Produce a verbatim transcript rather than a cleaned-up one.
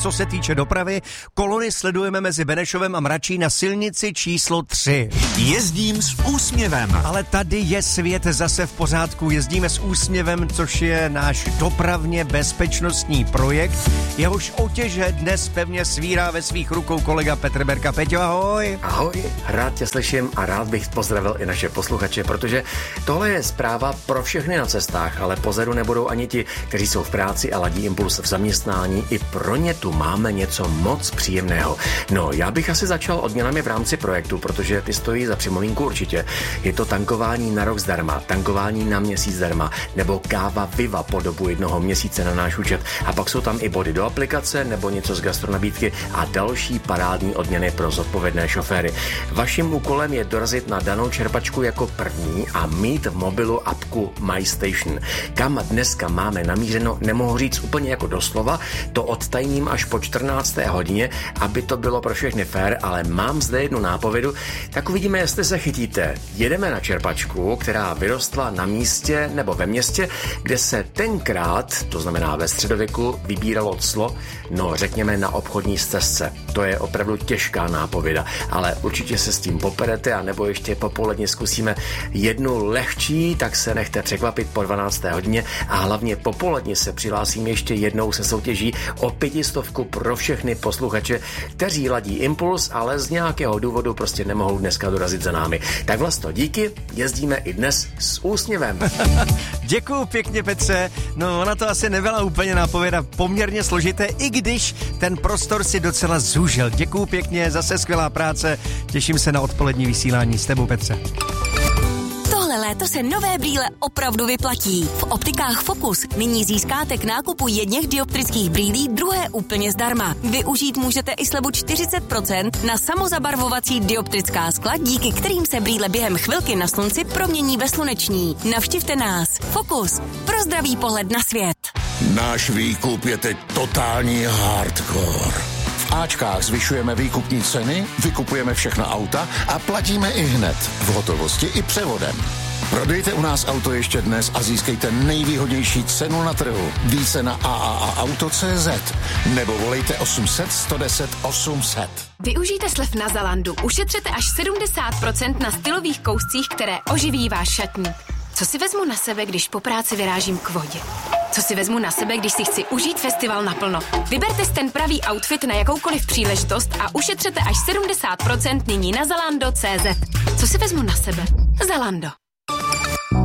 Co se týče dopravy, kolony sledujeme mezi Benešovem a Mračí na silnici číslo tři. Jezdím s úsměvem. Ale tady je svět zase v pořádku. Jezdíme s úsměvem, což je náš dopravně bezpečnostní projekt. Jehož otěže dnes pevně svírá ve svých rukou kolega Petr Berka. Peťo, ahoj. Ahoj, rád tě slyším a rád bych pozdravil i naše posluchače, protože tohle je zpráva pro všechny na cestách, ale pozadu nebudou ani ti, kteří jsou v práci a ladí Impuls v zaměstnání. I pro ně tu máme něco moc příjemného. No, já bych asi začal odměnami v rámci projektu, protože ty stojí za připomínku určitě. Je to tankování na rok zdarma, tankování na měsíc zdarma, nebo káva Viva po dobu jednoho měsíce na náš účet. A pak jsou tam i body do aplikace nebo něco z gastronabídky a další parádní odměny pro zodpovědné šoféry. Vaším úkolem je dorazit na danou čerpačku jako první a mít v mobilu apku MyStation. Kam dneska máme namířeno, nemohu říct úplně jako doslova, to odtajním až po čtrnácté hodině, aby to bylo pro všechny fér, ale mám zde jednu nápovědu, tak uvidíme, jestli se chytíte. Jedeme na čerpačku, která vyrostla na místě nebo ve městě, kde se tenkrát, to znamená ve středověku, vybíralo clo, no řekněme na obchodní stezce. To je opravdu těžká nápověda, ale určitě se s tím poperete a nebo ještě popoledně zkusíme jednu lehčí, tak se nechte překvapit po dvanácté hodině a hlavně popoledně se přihlásím ještě jednou se soutěží o pětistovku pro všechny posluchače, kteří ladí Impuls, ale z nějakého důvodu prostě nemohou dneska dorazit za námi. Tak Vlasto, díky, jezdíme i dnes s úsměvem. Děkuju pěkně, Petře. No, ona to asi nebyla úplně nápověda, poměrně složité, i když ten prostor si docela zúžil. Děkuju pěkně, zase skvělá práce. Těším se na odpolední vysílání s tebou, Petře. Tohle léto se nové brýle opravdu vyplatí. V optikách Focus nyní získáte k nákupu jedněch dioptrických brýlí druhé úplně zdarma. Využít můžete i slevu čtyřicet procent na samozabarvovací dioptrická skla, díky kterým se brýle během chvilky na slunci promění ve sluneční. Navštivte nás. Focus. Pro zdravý pohled na svět. Náš výkup je teď totální hardcore. V Ačkách zvyšujeme výkupní ceny, vykupujeme všechna auta a platíme i hned, v hotovosti i převodem. Prodejte u nás auto ještě dnes a získejte nejvýhodnější cenu na trhu. Více na a a a auto tečka cé zet nebo volejte osm set, sto deset, osm set. Využijte slev na Zalandu. Ušetřete až sedmdesát procent na stylových kouscích, které oživí váš šatník. Co si vezmu na sebe, když po práci vyrážím k vodě? Co si vezmu na sebe, když si chci užít festival naplno? Vyberte si ten pravý outfit na jakoukoliv příležitost a ušetřete až sedmdesát procent nyní na zalando tečka cé zet. Co si vezmu na sebe? Zalando.